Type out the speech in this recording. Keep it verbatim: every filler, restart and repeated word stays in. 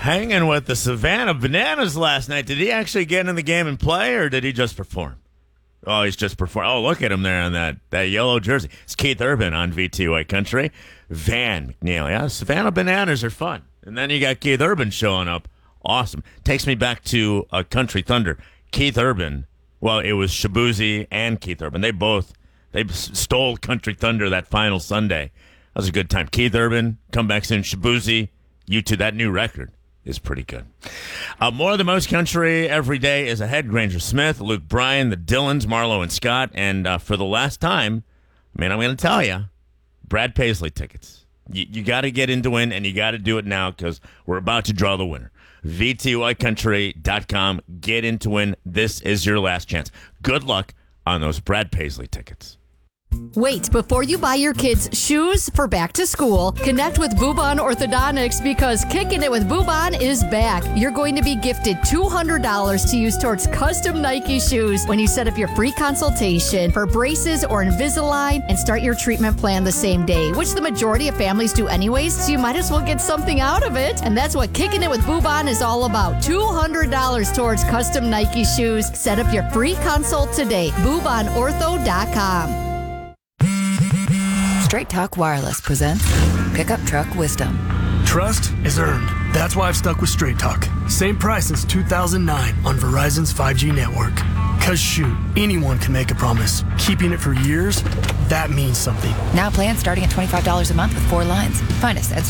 hanging with the Savannah Bananas last night. Did he actually get in the game and play, or did he just perform? Oh, he's just performing. Oh, look at him there on that, that yellow jersey. It's Keith Urban on V T Y Country. Van McNeil. Yeah, Savannah Bananas are fun. And then you got Keith Urban showing up. Awesome. Takes me back to uh, Country Thunder. Keith Urban. Well, it was Shabuzi and Keith Urban. They both they stole Country Thunder that final Sunday. That was a good time. Keith Urban, come back soon. Shabuzi, you two. That new record is pretty good. Uh, more of the most country every day is ahead. Granger Smith, Luke Bryan, the Dylans, Marlo and Scott. And uh, for the last time, man, I'm going to tell you, Brad Paisley tickets. You, you got to get into win, and you got to do it now because we're about to draw the winner. V T Y country dot com. Get into win. This is your last chance. Good luck on those Brad Paisley tickets. Wait, before you buy your kids shoes for back to school, connect with Boobon Orthodontics because Kicking It with Boobon is back. You're going to be gifted two hundred dollars to use towards custom Nike shoes when you set up your free consultation for braces or Invisalign and start your treatment plan the same day, which the majority of families do anyways, so you might as well get something out of it. And that's what Kicking It with Boobon is all about. two hundred dollars towards custom Nike shoes. Set up your free consult today. Boobon Ortho dot com. Straight Talk Wireless presents Pickup Truck Wisdom. Trust is earned. That's why I've stuck with Straight Talk. Same price since two thousand nine on Verizon's five G network. Cause shoot, anyone can make a promise. Keeping it for years, that means something. Now plans starting at twenty-five dollars a month with four lines. Find us at